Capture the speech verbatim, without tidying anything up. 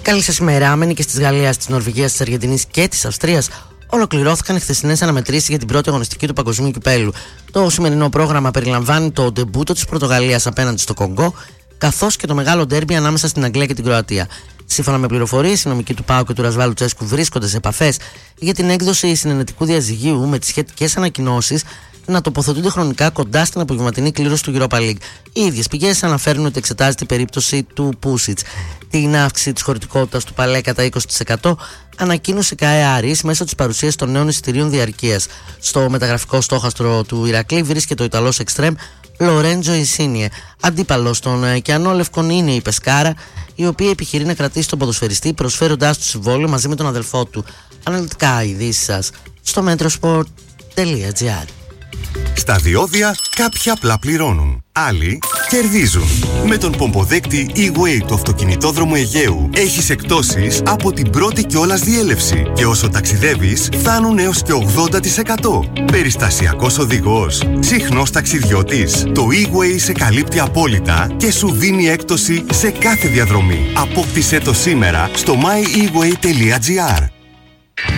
Καλή σας ημέρα. Άμενοι και της Γαλλίας, της Νορβηγίας, της Αργεντινής και της Αυστρίας ολοκληρώθηκαν οι χθεσινές αναμετρήσεις για την πρώτη αγωνιστική του Παγκοσμίου Κυπέλλου. Το σημερινό πρόγραμμα περιλαμβάνει το ντεμπούτο της Πορτογαλίας απέναντι στο Κονγκό, καθώς και το μεγάλο ντέρμπι ανάμεσα στην Αγγλία και την Κροατία. Σύμφωνα με πληροφορίες, οι νομικοί του ΠΑΟΚ και του Ρασβάλου Τσέσκου βρίσκονται σε επαφές για την έκδοση συνενετικού διαζυγίου με τις σχετικές ανακοινώσεις να τοποθετούνται χρονικά κοντά στην απογευματινή κλήρωση του Europa League. Οι ίδιες πηγές αναφέρουν ότι εξετάζεται η περίπτωση του Πούσιτς. Την αύξηση της χωρητικότητας του Παλέ κατά είκοσι τοις εκατό ανακοίνωσε η ΚΑΕ Άρης μέσω της παρουσίας των νέων εισιτηρίων διαρκείας. Στο μεταγραφικό στόχαστρο του Ηρακλή βρίσκεται ο Ιταλός εξτρέμ Λορέντζο Ινσίνιε. Αντίπαλος των Κιανό Λευκών είναι η Πεσκάρα, η οποία επιχειρεί να κρατήσει τον ποδοσφαιριστή προσφέροντάς του συμβόλαιο μαζί με τον αδελφό του. Αναλυτικά ειδήσεις σας στο metrosport τελεία gr. Στα διόδια κάποιοι απλά πληρώνουν, άλλοι κερδίζουν. Με τον πομποδέκτη E-Way του αυτοκινητόδρομου Αιγαίου έχεις εκπτώσεις από την πρώτη κιόλας διέλευση και όσο ταξιδεύεις φτάνουν έως και ογδόντα τοις εκατό. Περιστασιακός οδηγός, συχνός ταξιδιώτης. Το E-Way σε καλύπτει απόλυτα και σου δίνει έκπτωση σε κάθε διαδρομή. Απόκτησέ το σήμερα στο my e way τελεία gr.